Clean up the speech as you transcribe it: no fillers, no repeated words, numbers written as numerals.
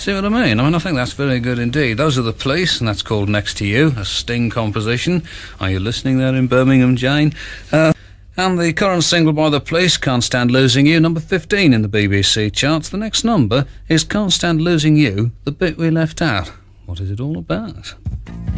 See what I mean? I think that's very good indeed. Those are The Police, and that's called Next to You, a Sting composition. Are you listening there in Birmingham, Jane? And the current single by The Police, Can't Stand Losing You, number 15 in the BBC charts. The next number is Can't Stand Losing You, the bit we left out. What is it all about?